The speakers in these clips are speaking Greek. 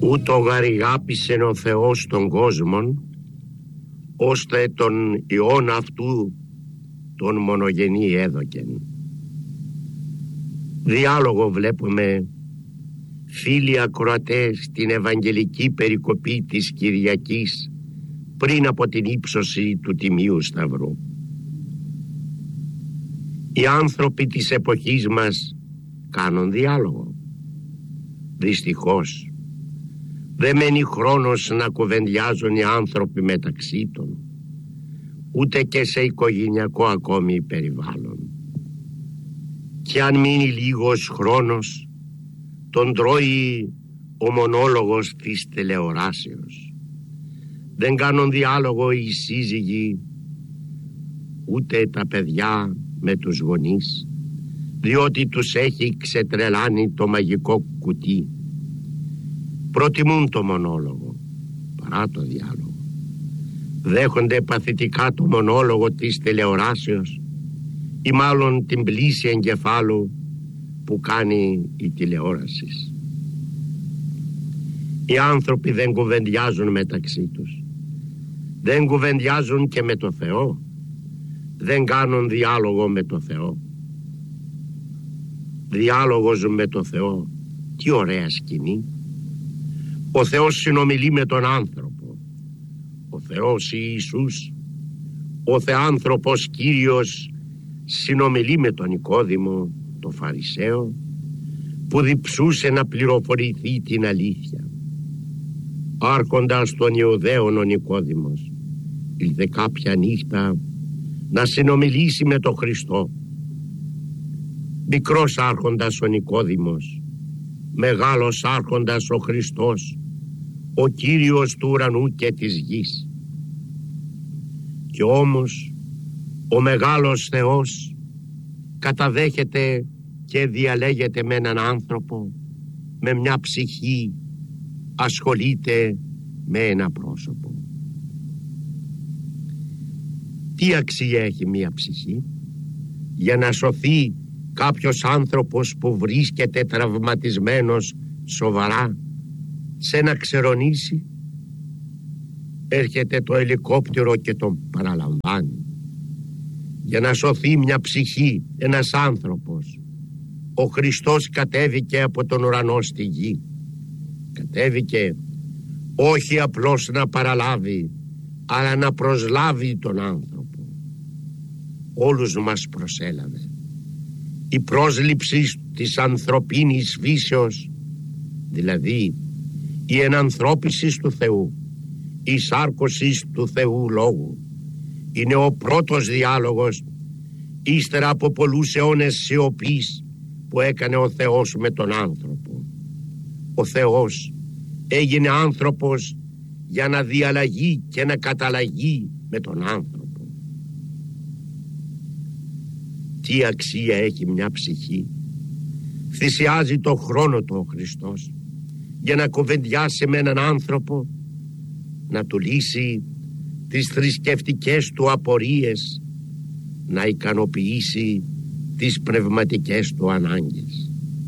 ούτω γαριγάπησεν ο Θεός τον κόσμον, ώστε τον Υιόν αυτού τον μονογενή έδωκεν. Διάλογο βλέπουμε, φίλοι ακροατές, στην Ευαγγελική περικοπή της Κυριακής πριν από την ύψωση του Τιμίου Σταυρού. Οι άνθρωποι της εποχής μας κάνουν διάλογο. Δυστυχώς δεν μένει χρόνος να κουβεντιάζουν οι άνθρωποι μεταξύ των, ούτε και σε οικογενειακό ακόμη περιβάλλον. Και αν μείνει λίγος χρόνος, τον τρώει ο μονόλογος της τηλεοράσεως. Δεν κάνουν διάλογο οι σύζυγοι, ούτε τα παιδιά με τους γονείς, διότι τους έχει ξετρελάνει το μαγικό κουτί. Προτιμούν το μονόλογο παρά το διάλογο. Δέχονται παθητικά το μονόλογο της τηλεοράσεως ή μάλλον την πλήση εγκεφάλου που κάνει η τηλεόραση. Οι άνθρωποι δεν κουβεντιάζουν μεταξύ τους. Δεν κουβεντιάζουν και με το Θεό. Δεν κάνουν διάλογο με το Θεό. Διάλογος με το Θεό, τι ωραία σκηνή. Ο Θεός συνομιλεί με τον άνθρωπο. Ο Θεός Ιησούς, ο Θεάνθρωπος Κύριος, συνομιλεί με τον Νικόδημο, το Φαρισαίο, που διψούσε να πληροφορηθεί την αλήθεια. Άρχοντας των Ιουδαίων ο Νικόδημος ήλθε κάποια νύχτα να συνομιλήσει με τον Χριστό. Μικρός άρχοντας ο Νικόδημος, μεγάλος άρχοντας ο Χριστός, ο Κύριος του ουρανού και της γης. Και όμως ο μεγάλος Θεός καταδέχεται και διαλέγεται με έναν άνθρωπο, με μια ψυχή, ασχολείται με ένα πρόσωπο. Τι αξία έχει μια ψυχή? Για να σωθεί κάποιος άνθρωπος που βρίσκεται τραυματισμένος σοβαρά σε να ξερονήσει, έρχεται το ελικόπτερο και τον παραλαμβάνει. Για να σωθεί μια ψυχή, ένας άνθρωπος, ο Χριστός κατέβηκε από τον ουρανό στη γη. Κατέβηκε όχι απλώς να παραλάβει, αλλά να προσλάβει τον άνθρωπο. Όλους μας προσέλαβε. Η πρόσληψη της ανθρωπίνης φύσεως, δηλαδή η ενανθρώπιση του Θεού, η σάρκωση του Θεού Λόγου, είναι ο πρώτος διάλογος ύστερα από πολλούς αιώνες σιωπής που έκανε ο Θεός με τον άνθρωπο. Ο Θεός έγινε άνθρωπος για να διαλλαγεί και να καταλλαγεί με τον άνθρωπο. Τι αξία έχει μια ψυχή? Θυσιάζει το χρόνο του ο Χριστός για να κουβεντιάσει με έναν άνθρωπο, να του λύσει τις θρησκευτικές του απορίες, να ικανοποιήσει τις πνευματικές του ανάγκες.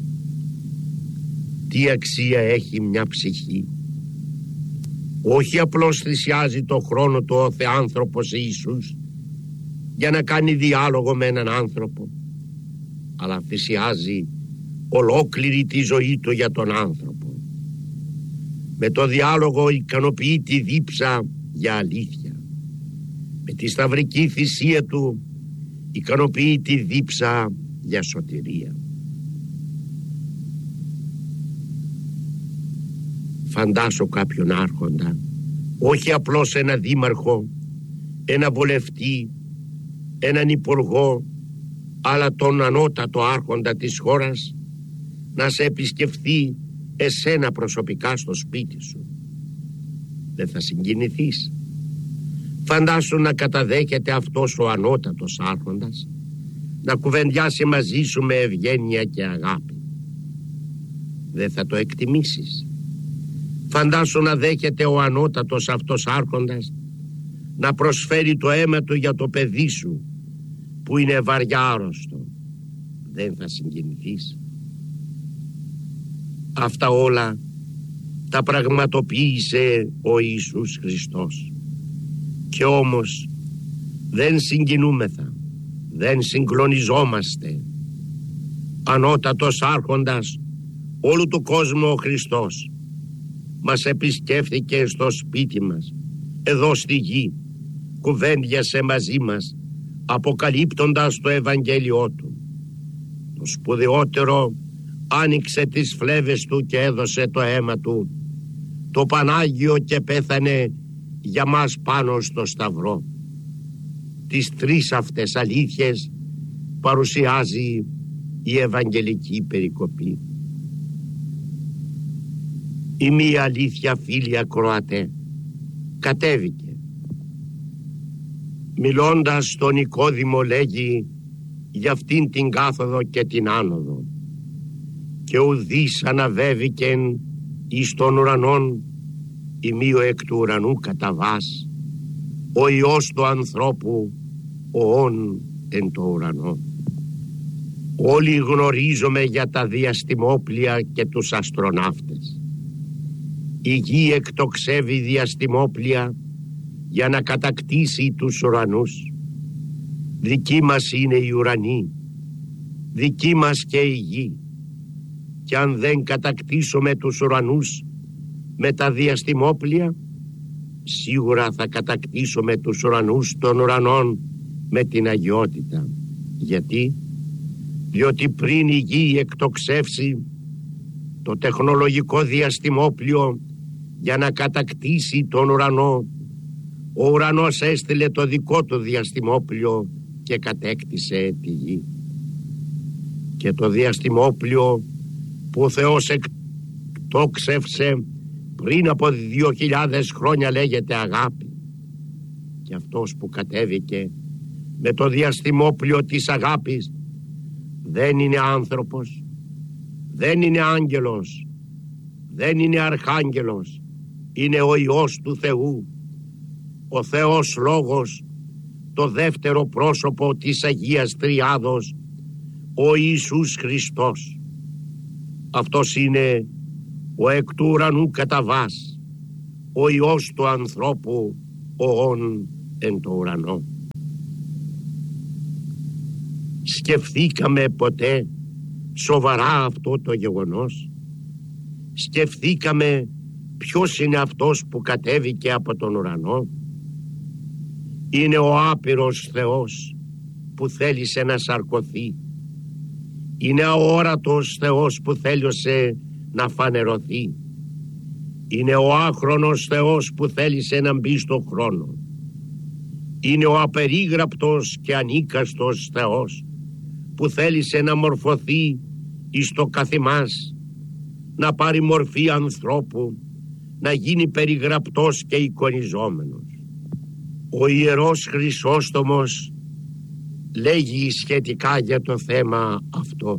Τι αξία έχει μια ψυχή? Όχι απλώς θυσιάζει το χρόνο του ο Θεάνθρωπος Ιησούς για να κάνει διάλογο με έναν άνθρωπο, αλλά θυσιάζει ολόκληρη τη ζωή του για τον άνθρωπο. Με το διάλογο ικανοποιεί τη δίψα για αλήθεια. Με τη σταυρική θυσία του ικανοποιεί τη δίψα για σωτηρία. Φαντάσου κάποιον άρχοντα, όχι απλώς ένα δήμαρχο, ένα βουλευτή, έναν υπουργό, αλλά τον ανώτατο άρχοντα της χώρας, να σε επισκεφθεί εσένα προσωπικά στο σπίτι σου. Δεν θα συγκινηθείς? Φαντάσου να καταδέχεται αυτός ο ανώτατος άρχοντας να κουβεντιάσει μαζί σου με ευγένεια και αγάπη. Δεν θα το εκτιμήσεις? Φαντάσου να δέχεται ο ανώτατος αυτός άρχοντας να προσφέρει το αίμα του για το παιδί σου που είναι βαριά άρρωστο. Δεν θα συγκινηθείς? Αυτά όλα τα πραγματοποίησε ο Ιησούς Χριστός. Και όμως δεν συγκινούμεθα, δεν συγκλονιζόμαστε. Ανώτατος άρχοντας όλου του κόσμου ο Χριστός μας επισκέφθηκε στο σπίτι μας, εδώ στη γη, κουβέντιασε μαζί μας, αποκαλύπτοντας το Ευαγγέλιό Του. Το σπουδαιότερο, άνοιξε τις φλέβες Του και έδωσε το αίμα Του, το Πανάγιο, και πέθανε για μας πάνω στο Σταυρό. Τις τρεις αυτές αλήθειες παρουσιάζει η Ευαγγελική περικοπή. Η μία αλήθεια, φίλοι ακροατέ, κατέβηκε. Μιλώντας στον Νικόδημο λέγει για αυτήν την κάθοδο και την άνοδο. Και ουδείς αναβέβηκεν εις των ουρανών, ημείο εκ του ουρανού καταβάς, ο Υιός του ανθρώπου, ο όν εν το ουρανό. Όλοι γνωρίζουμε για τα διαστημόπλια και τους αστροναύτες. Η γη εκτοξεύει διαστημόπλια για να κατακτήσει τους ουρανούς. Δική μας είναι οι ουρανοί, δική μας και η γη. Και αν δεν κατακτήσουμε τους ουρανούς με τα διαστημόπλια, σίγουρα θα κατακτήσουμε τους ουρανούς των ουρανών με την αγιότητα. Γιατί? Διότι πριν η γη εκτοξεύσει το τεχνολογικό διαστημόπλιο για να κατακτήσει τον ουρανό, ο ουρανός έστειλε το δικό του διαστημόπλιο και κατέκτησε τη γη. Και το διαστημόπλιο που ο Θεός εκτόξευσε πριν από 2.000 χρόνια λέγεται αγάπη. Και αυτός που κατέβηκε με το διαστημόπλιο της αγάπης δεν είναι άνθρωπος, δεν είναι άγγελος, δεν είναι αρχάγγελος, είναι ο Υιός του Θεού, ο Θεός Λόγος, το δεύτερο πρόσωπο της Αγίας Τριάδος, ο Ιησούς Χριστός. Αυτός είναι ο εκ του ουρανού καταβάς, ο Υιός του ανθρώπου, ο όν εν το ουρανό. Σκεφτήκαμε ποτέ σοβαρά αυτό το γεγονός? Σκεφτήκαμε ποιος είναι αυτός που κατέβηκε από τον ουρανό? Είναι ο άπειρος Θεός που θέλησε να σαρκωθεί. Είναι αόρατος Θεός που θέλησε να φανερωθεί. Είναι ο άχρονος Θεός που θέλησε να μπει στον χρόνο. Είναι ο απερίγραπτος και ανίκαστος Θεός που θέλησε να μορφωθεί εις το καθημάς, να πάρει μορφή ανθρώπου, να γίνει περιγραπτός και εικονιζόμενος. Ο Ιερός Χρυσόστομος λέγει σχετικά για το θέμα αυτό: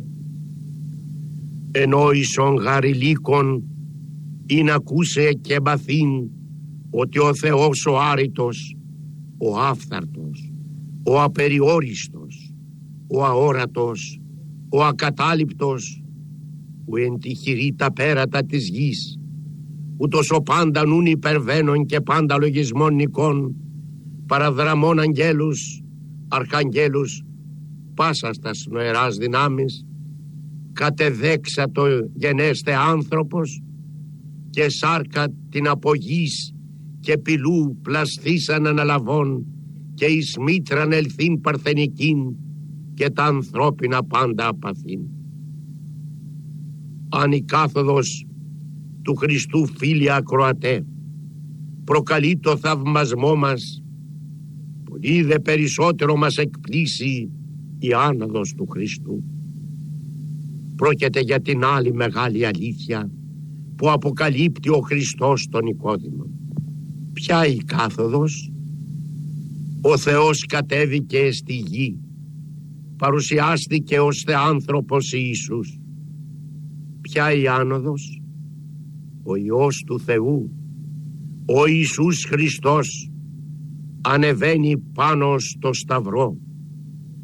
«Ενόησον γαριλίκον ειν ακούσε και μαθήν ότι ο Θεός ο άρρητος, ο άφθαρτος, ο απεριόριστος, ο αόρατος, ο ακατάληπτος, που εν τη χειρή τα πέρατα της γης, ούτως ο πάντα νουν υπερβαίνων και πάντα λογισμών νικών, παραδραμών αγγέλους, αρχαγγέλους, πάσας τας νοεράς δυνάμεις, κατεδέξατο γενέστε άνθρωπος, και σάρκα την απογής και πυλού πλασθήσαν αναλαβών, και εις μήτραν ελθύν παρθενικήν, και τα ανθρώπινα πάντα απαθήν». Αν η κάθοδος του Χριστού, φίλοι ακροατέ, προκαλεί το θαυμασμό μας, πολύ δε περισσότερο μας εκπλήσει η άνοδος του Χριστού. Πρόκειται για την άλλη μεγάλη αλήθεια που αποκαλύπτει ο Χριστός στον Νικόδημο. Ποια η κάθοδος? Ο Θεός κατέβηκε στη γη, παρουσιάστηκε ως Θεάνθρωπος Ιησούς. Ποια η άνοδος? Ο Υιός του Θεού, ο Ιησούς Χριστός, ανεβαίνει πάνω στο Σταυρό.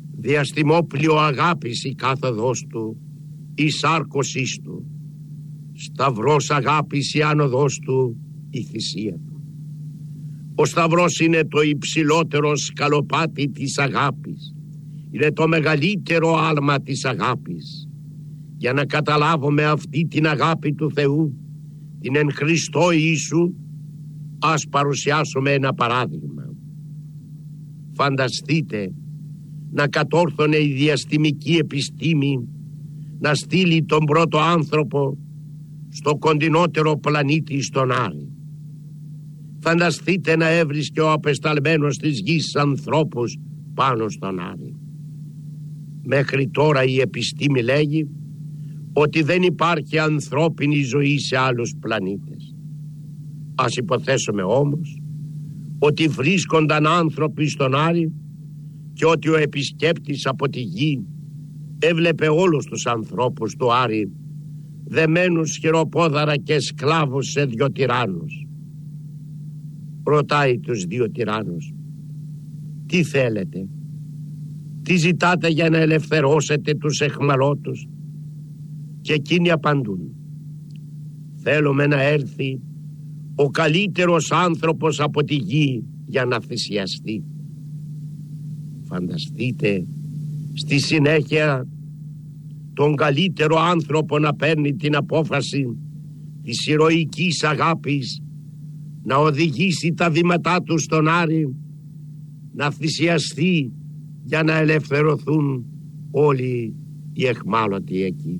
Διαστημόπλιο αγάπης η κάθοδος του, η σάρκωσής του. Σταυρός αγάπης η άνοδος του, η θυσία του. Ο σταυρός είναι το υψηλότερο σκαλοπάτι της αγάπης. Είναι το μεγαλύτερο άλμα της αγάπης. Για να καταλάβουμε αυτή την αγάπη του Θεού, την εν Χριστώ Ιησού, ας παρουσιάσουμε ένα παράδειγμα. Φανταστείτε να κατόρθωνε η διαστημική επιστήμη να στείλει τον πρώτο άνθρωπο στο κοντινότερο πλανήτη στον Άρη. Φανταστείτε να έβρισκε ο απεσταλμένος της γης ανθρώπους πάνω στον Άρη. Μέχρι τώρα η επιστήμη λέγει ότι δεν υπάρχει ανθρώπινη ζωή σε άλλους πλανήτες. Ας υποθέσουμε όμως ότι βρίσκονταν άνθρωποι στον Άρη και ότι ο επισκέπτης από τη γη έβλεπε όλους τους ανθρώπους του Άρη δεμένους χειροπόδαρα και σκλάβους σε 2 τυράννους. Ρωτάει τους 2 τυράννους, τι θέλετε, τι ζητάτε για να ελευθερώσετε τους εχμαλώτους? Και εκείνοι απαντούν, θέλουμε να έρθει ο καλύτερος άνθρωπος από τη γη για να θυσιαστεί. Φανταστείτε στη συνέχεια τον καλύτερο άνθρωπο να παίρνει την απόφαση της ηρωικής αγάπης να οδηγήσει τα βήματά του στον Άρη, να θυσιαστεί για να ελευθερωθούν όλοι οι εχμάλωτοι εκεί.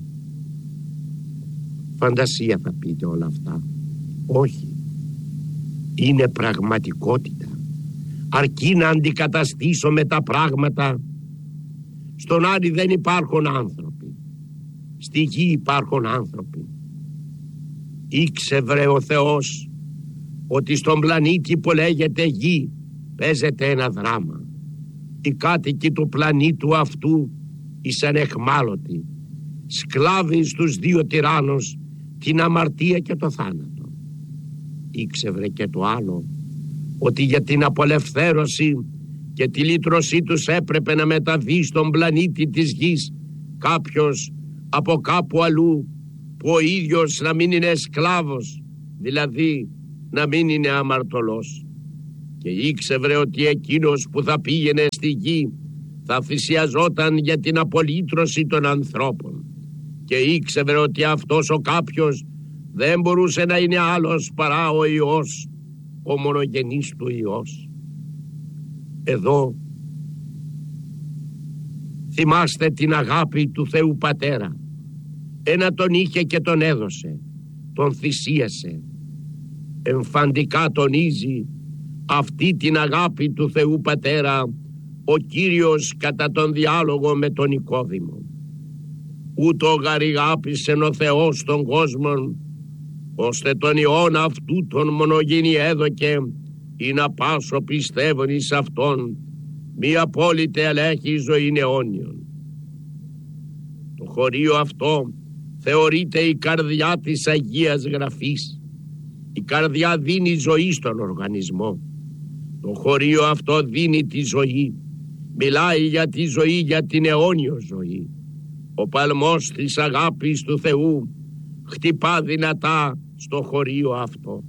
Φαντασία θα πείτε όλα αυτά. Όχι, είναι πραγματικότητα. Αρκεί να αντικαταστήσουμε τα πράγματα. Στον Άρη δεν υπάρχουν άνθρωποι, στη γη υπάρχουν άνθρωποι. Ήξερε ο Θεός ότι στον πλανήτη που λέγεται γη παίζεται ένα δράμα. Οι κάτοικοι του πλανήτου αυτού ήσαν εχμάλωτοι, σκλάβοι στους 2 τυράννους, την αμαρτία και το θάνατο. Ήξερε και το άλλο, ότι για την απολευθέρωση και τη λύτρωσή τους έπρεπε να μεταβεί στον πλανήτη της γης κάποιος από κάπου αλλού, που ο ίδιος να μην είναι σκλάβος, δηλαδή να μην είναι αμαρτωλός. Και ήξερε ότι εκείνος που θα πήγαινε στη γη θα θυσιαζόταν για την απολύτρωση των ανθρώπων. Και ήξερε ότι αυτός ο κάποιος δεν μπορούσε να είναι άλλος παρά ο Υιός, ο μονογενής του Υιός. Εδώ θυμάστε την αγάπη του Θεού Πατέρα. Ένα τον είχε και τον έδωσε, τον θυσίασε. Εμφαντικά τονίζει αυτή την αγάπη του Θεού Πατέρα ο Κύριος κατά τον διάλογο με τον Νικόδημο. Ούτω γαριγάπησεν ο Θεός τον κόσμον, ώστε τον Υιόν αυτού τον μονογενή έδωκε, ή να πάσο πιστεύουν εις αυτόν, μη απόλυτη ελέγχει ζωήν αιώνιον. Το χωρίο αυτό θεωρείται η καρδιά της Αγίας Γραφής. Η καρδιά δίνει ζωή στον οργανισμό. Το χωρίο αυτό δίνει τη ζωή. Μιλάει για τη ζωή, για την αιώνιο ζωή. Ο παλμός της αγάπης του Θεού χτυπά δυνατά στο χωρίο αυτό.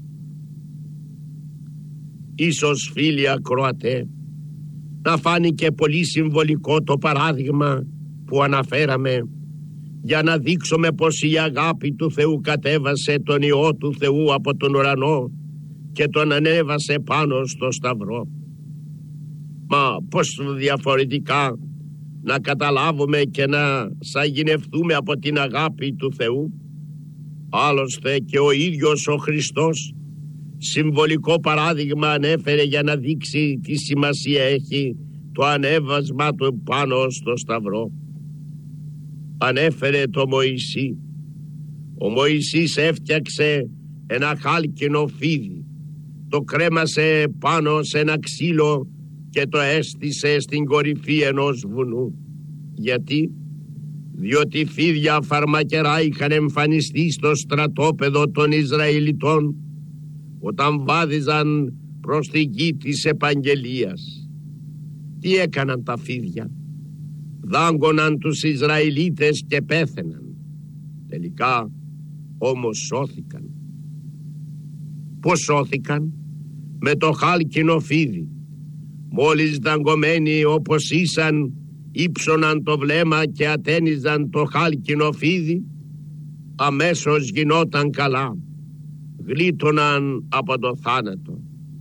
Ίσως φίλοι ακροατέ, να φάνηκε πολύ συμβολικό το παράδειγμα που αναφέραμε, για να δείξουμε πως η αγάπη του Θεού κατέβασε τον Υιό του Θεού από τον ουρανό και τον ανέβασε πάνω στο σταυρό. Μα πως διαφορετικά να καταλάβουμε και να σαγηνευτούμε από την αγάπη του Θεού? Άλλωστε και ο ίδιος ο Χριστός συμβολικό παράδειγμα ανέφερε για να δείξει τι σημασία έχει το ανέβασμα του πάνω στο σταυρό. Ανέφερε το Μωυσή. Ο Μωυσής έφτιαξε ένα χάλκινο φίδι, το κρέμασε πάνω σε ένα ξύλο και το έστησε στην κορυφή ενός βουνού. Γιατί? Διότι φίδια φαρμακερά είχαν εμφανιστεί στο στρατόπεδο των Ισραηλιτών όταν βάδιζαν προς τη γη της επαγγελίας. Τι έκαναν τα φίδια? Δάγκωναν τους Ισραηλίτες και πέθαιναν. Τελικά όμως σώθηκαν. Πώς σώθηκαν? Με το χάλκινο φίδι. Μόλις δαγκωμένοι όπως ήσαν, ύψωναν το βλέμμα και ατένιζαν το χάλκινο φίδι, αμέσως γινόταν καλά, γλίτωναν από το θάνατο.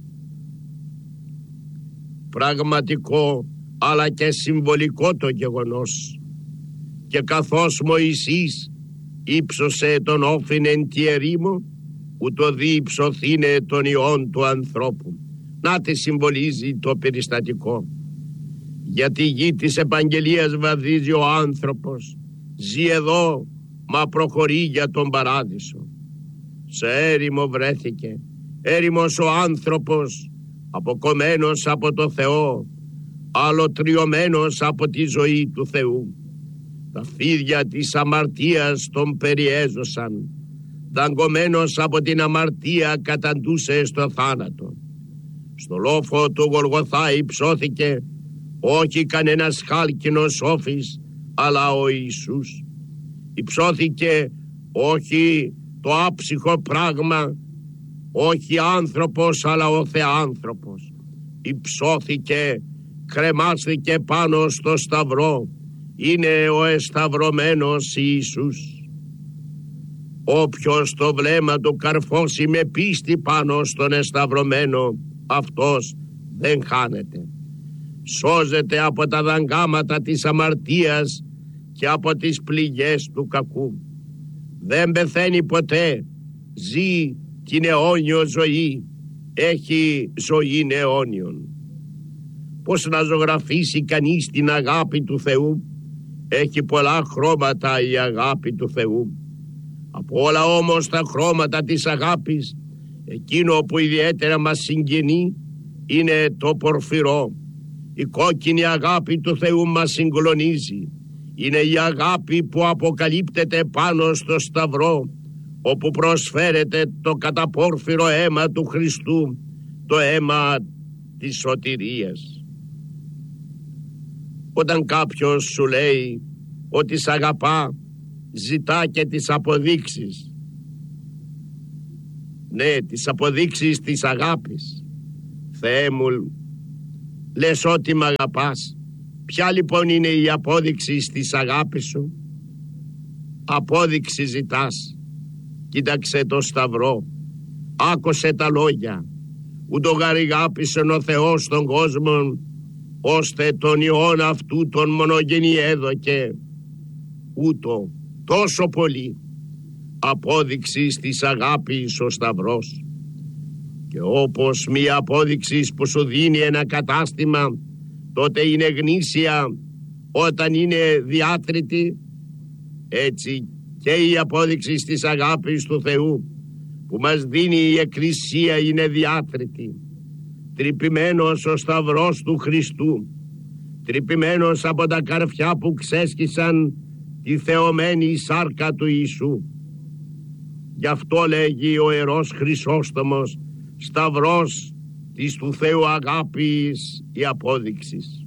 Πραγματικό αλλά και συμβολικό το γεγονός. Και καθώς Μωυσής ύψωσε τον όφιν εν τη ερήμο, ούτω δι υψωθήνε τον ιόν του ανθρώπου. Να τι συμβολίζει το περιστατικό. Για τη γη της επαγγελίας βαδίζει ο άνθρωπος. Ζει εδώ, μα προχωρεί για τον παράδεισο. Σε έρημο βρέθηκε. Έρημος ο άνθρωπος, αποκομμένος από το Θεό, αλωτριωμένος από τη ζωή του Θεού. Τα φίδια της αμαρτίας τον περιέζωσαν. Δαγκωμένος από την αμαρτία καταντούσε στο θάνατο. Στο λόφο του Γολγοθά υψώθηκε όχι κανένας χάλκινος όφης, αλλά ο Ιησούς. Υψώθηκε όχι το άψυχο πράγμα, όχι άνθρωπος, αλλά ο Θεάνθρωπος. Υψώθηκε, κρεμάστηκε πάνω στο σταυρό. Είναι ο εσταυρωμένος Ιησούς. Όποιος το βλέμμα του καρφώσει με πίστη πάνω στον εσταυρωμένο, αυτός δεν χάνεται. Σώζεται από τα δαγκάματα της αμαρτίας και από τις πληγές του κακού. Δεν πεθαίνει ποτέ, ζει την αιώνιο ζωή, έχει ζωή αιώνιον. Πώς να ζωγραφίσει κανείς την αγάπη του Θεού? Έχει πολλά χρώματα η αγάπη του Θεού. Από όλα όμως τα χρώματα της αγάπης, εκείνο που ιδιαίτερα μας συγγενεί είναι το πορφυρό. Η κόκκινη αγάπη του Θεού μας συγκλονίζει. Είναι η αγάπη που αποκαλύπτεται πάνω στο σταυρό, όπου προσφέρεται το καταπόρφυρο αίμα του Χριστού, το αίμα της σωτηρίας. Όταν κάποιος σου λέει ότι σ' αγαπά, ζητά και τις αποδείξεις. Ναι, τις αποδείξεις της αγάπης. Θεέ μου, λες ότι μ' αγαπάς. Ποια λοιπόν είναι η απόδειξη της αγάπης σου? Απόδειξη ζητάς. Κοίταξε το σταυρό. Άκουσε τα λόγια. Ούτω γαρηγάπησε ο Θεός τον κόσμο, ώστε τον Υιόν αυτού τον μονογενή έδωκε. Ούτω τόσο πολύ. Απόδειξη της αγάπης ο σταυρός. Και όπως μία απόδειξη που σου δίνει ένα κατάστημα, τότε είναι γνήσια όταν είναι διάτρητη, έτσι και η απόδειξη της αγάπης του Θεού που μας δίνει η Εκκλησία είναι διάτρητη. Τρυπημένος ο σταυρός του Χριστού, τρυπημένος από τα καρφιά που ξέσχισαν τη θεωμένη σάρκα του Ιησού. Γι' αυτό λέγει ο Ιερός Χρυσόστομος, σταυρός της του Θεού αγάπης η απόδειξης.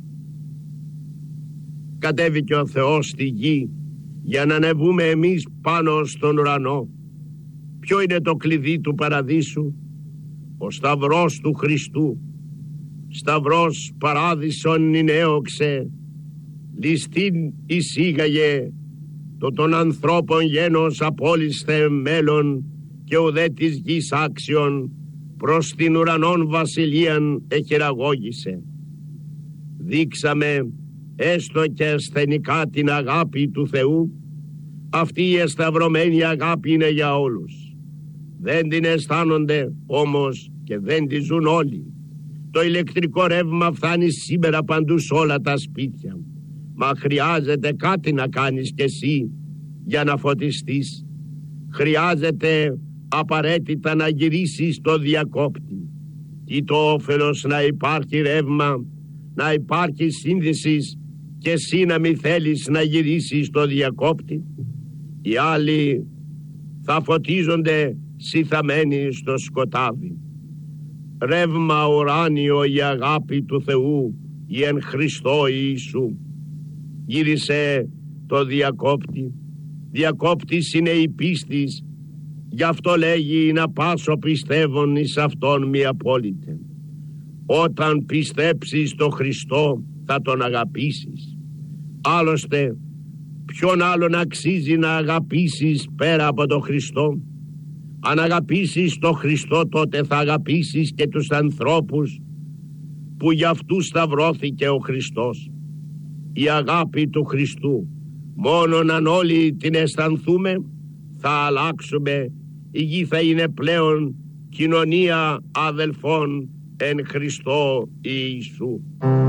Κατέβηκε ο Θεός στη γη για να ανεβούμε εμείς πάνω στον ουρανό. Ποιο είναι το κλειδί του παραδείσου? Ο σταυρός του Χριστού. Σταυρός παράδεισον ενέωξε, ληστήν εισήγαγε, το των ανθρώπων γένος απόλυσθε μέλλον και ουδέ της γης άξιον, προς την ουρανών βασιλείαν εχειραγώγησε. Δείξαμε έστω και ασθενικά την αγάπη του Θεού. Αυτή η εσταυρωμένη αγάπη είναι για όλους. Δεν την αισθάνονται όμως και δεν τη ζουν όλοι. Το ηλεκτρικό ρεύμα φτάνει σήμερα παντού σε όλα τα σπίτια. Μα χρειάζεται κάτι να κάνεις κι εσύ για να φωτιστείς. Χρειάζεται απαραίτητα να γυρίσεις το διακόπτη. Τι το όφελος να υπάρχει ρεύμα, να υπάρχει σύνδεση και εσύ να μην θέλεις να γυρίσεις το διακόπτη? Οι άλλοι θα φωτίζονται συθαμένοι στο σκοτάδι. Ρεύμα ουράνιο η αγάπη του Θεού, η εν Χριστώ Ιησού. Γύρισε το διακόπτη. Διακόπτης είναι η πίστης Γι' αυτό λέγει να πάσω πιστεύων εις Αυτόν μη απόλυτε. Όταν πιστέψεις στο Χριστό θα Τον αγαπήσεις. Άλλωστε ποιον άλλον αξίζει να αγαπήσεις πέρα από τον Χριστό? Αν αγαπήσεις τον Χριστό, τότε θα αγαπήσεις και τους ανθρώπους που για αυτούς σταυρώθηκε ο Χριστός. Η αγάπη του Χριστού, μόνον αν όλοι την αισθανθούμε, θα αλλάξουμε. Η γη θα είναι πλέον κοινωνία αδελφών εν Χριστώ Ιησού.